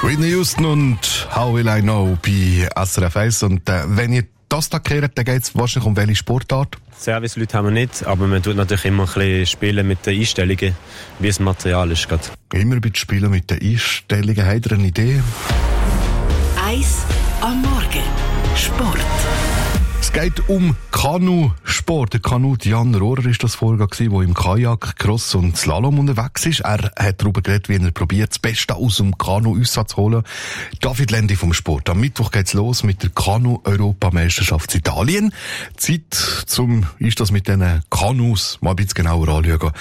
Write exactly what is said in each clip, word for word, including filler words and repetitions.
Whitney Houston und How Will I Know bei S R F eins. Und äh, wenn ihr das da kehrt, dann geht es wahrscheinlich um welche Sportart? Serviceleute haben wir nicht, aber man tut natürlich immer ein bisschen spielen mit den Einstellungen, wie das Material ist. Grad. Immer ein bisschen spielen mit den Einstellungen. Habt ihr eine Idee? Eins am Morgen. Sport. Es geht um Kanusport. Der Kanut Jan Rohrer war das vorher, der im Kajak, Cross und Slalom unterwegs ist. Er hat darüber geredet, wie er probiert, das Beste aus dem Kanu-Aussatz zu holen. David Lendi vom Sport. Am Mittwoch geht's los mit der Kanu-Europameisterschaft in Italien. Zeit, zum ist das mit diesen Kanus mal ein bisschen genauer anschauen.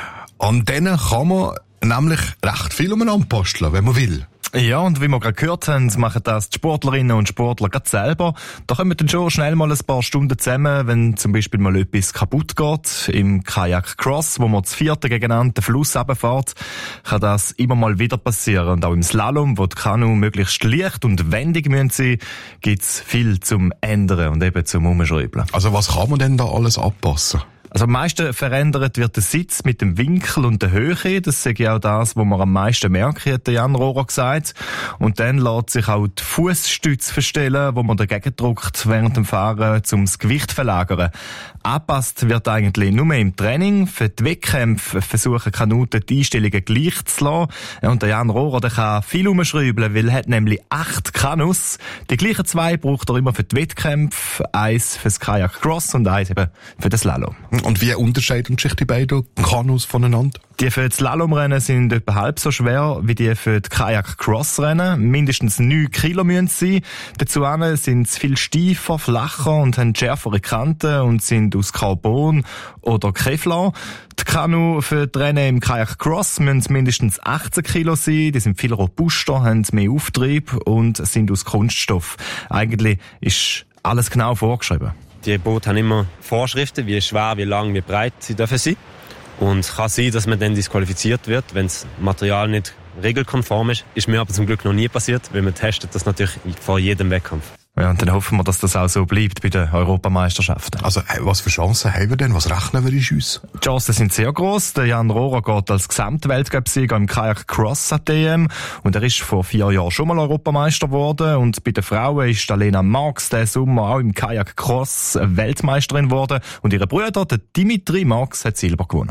An denen kann man nämlich recht viel umeinander basteln, wenn man will. Ja, und wie wir gerade gehört haben, machen das die Sportlerinnen und Sportler gerade selber. Da kommen dann schon schnell mal ein paar Stunden zusammen, wenn zum Beispiel mal etwas kaputt geht. Im Kajak Cross, wo man das vierte gegeneinander den Fluss runterfährt, kann das immer mal wieder passieren. Und auch im Slalom, wo die Kanu möglichst leicht und wendig müssen sein, gibt's viel zum Ändern und eben zum Umschreiben. Also was kann man denn da alles anpassen? Also am meisten verändert wird der Sitz mit dem Winkel und der Höhe. Das ist ja auch das, was man am meisten merkt, hat der Jan Rohrer gesagt. Und dann lässt sich auch die Fußstütze verstellen, wo man dagegen drückt während dem Fahren, um das Gewicht zu verlagern. Angepasst wird eigentlich nur im Training. Für die Wettkämpfe versuchen Kanuten die Einstellungen gleich zu lassen. Und der Jan Rohrer, der kann viel umschreiben, weil er hat nämlich acht Kanus. Die gleichen zwei braucht er immer für die Wettkämpfe. Eins für das Kajak Cross und eins eben für den Slalom. Und wie unterscheiden sich die beiden Kanus voneinander? Die für das Slalomrennen sind etwa halb so schwer wie die für die Kajak-Cross-Rennen. Mindestens neun Kilo müssen sie sein. Dazu sind sie viel steifer, flacher und haben schärfere Kanten und sind aus Carbon oder Kevlar. Die Kanu für die Rennen im Kajak-Cross müssen mindestens achtzehn Kilo sein. Die sind viel robuster, haben mehr Auftrieb und sind aus Kunststoff. Eigentlich ist alles genau vorgeschrieben. Die Boote haben immer Vorschriften, wie schwer, wie lang, wie breit sie dürfen sein. Und es kann sein, dass man dann disqualifiziert wird, wenn das Material nicht regelkonform ist. Ist mir aber zum Glück noch nie passiert, weil man testet das natürlich vor jedem Wettkampf. Ja, und dann hoffen wir, dass das auch so bleibt bei den Europameisterschaften. Also, was für Chancen haben wir denn? Was rechnen wir uns? Die Chancen sind sehr gross. Der Jan Rohrer geht als Gesamtweltcup-Sieger im Kajak Cross an D M. Und er ist vor vier Jahren schon mal Europameister geworden. Und bei den Frauen ist Lena Marx diesen Sommer auch im Kajak Cross Weltmeisterin geworden. Und ihre Bruder, der Dimitri Marx, hat Silber gewonnen.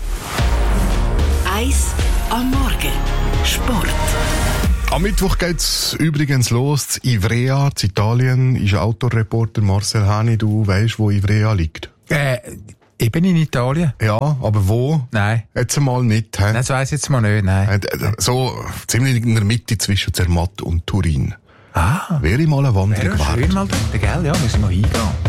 Eins am Morgen. Sport. Am Mittwoch geht's übrigens los. Ivrea, in Italien, ist Autoreporter Marcel Hani. Du weisst, wo Ivrea liegt? Äh, ich bin in Italien. Ja, aber wo? Nein. Jetzt mal nicht, hä? Nein, das weiss ich jetzt mal nicht, nein. So ziemlich in der Mitte zwischen Zermatt und Turin. Ah. Wäre mal eine Wanderung wert. Wäre schön mal dort, gell? Ja, müssen wir hingehen.